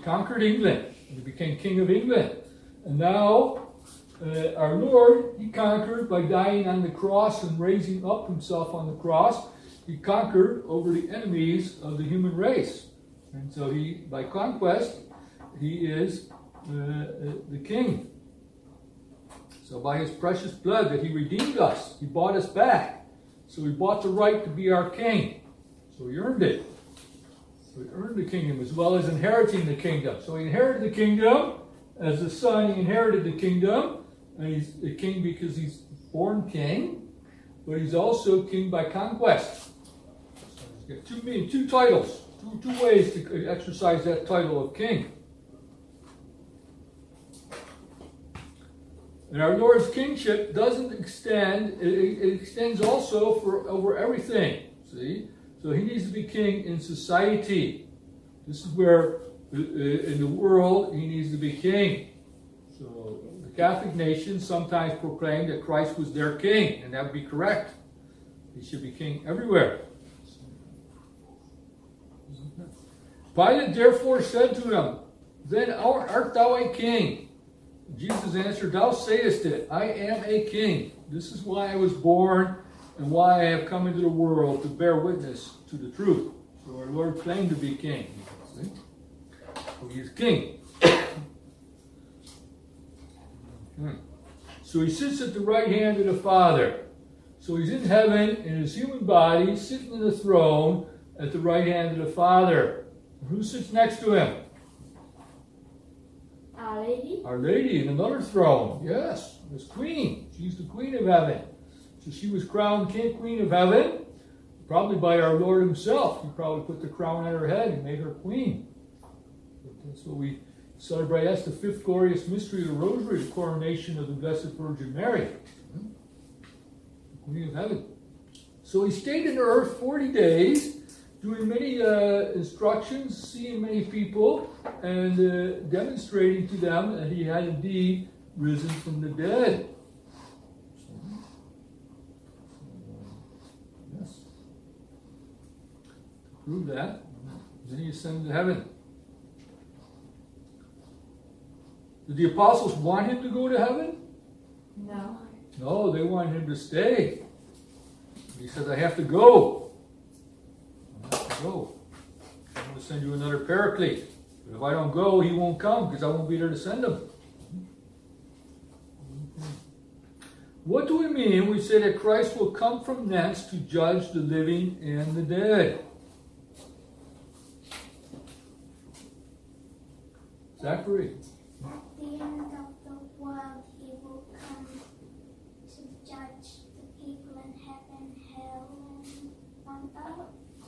conquered England. He became king of England. And now, our Lord, he conquered by dying on the cross and raising up himself on the cross. He conquered over the enemies of the human race. And so he, by conquest, he is the king. So by his precious blood that he redeemed us, he bought us back. So he bought the right to be our king. So he earned it. So he earned the kingdom as well as inheriting the kingdom. So he inherited the kingdom. As the son, he inherited the kingdom. And he's the king because he's born king. But he's also king by conquest. So he's got two titles. Two ways to exercise that title of king. And our Lord's kingship doesn't extend, it extends also over everything. See? So he needs to be king in society. This is where, in the world, he needs to be king. So the Catholic nations sometimes proclaim that Christ was their king, and that would be correct. He should be king everywhere. Pilate therefore said to him, Then art thou a king? Jesus answered, Thou sayest it, I am a king. This is why I was born and why I have come into the world to bear witness to the truth. So our Lord claimed to be king. See? So he is king. So he sits at the right hand of the Father. So he's in heaven in his human body, sitting in the throne at the right hand of the Father. Who sits next to him? Our Lady. Our Lady in another throne. Yes, this queen. She's the queen of heaven. So she was crowned queen of heaven, probably by our Lord himself. He probably put the crown on her head and made her queen. But that's what we celebrate. That's the fifth glorious mystery of the Rosary, the coronation of the Blessed Virgin Mary, the Queen of Heaven. So he stayed on earth 40 days, doing many instructions, seeing many people, and demonstrating to them that he had indeed risen from the dead. Yes. To prove that, then he ascended to heaven. Did the apostles want him to go to heaven? No. No, they wanted him to stay. He said, I have to go. I have to go. I'm going to send you another paraclete. But if I don't go, he won't come because I won't be there to send him. What do we mean when we say that Christ will come from thence to judge the living and the dead? Zachary. The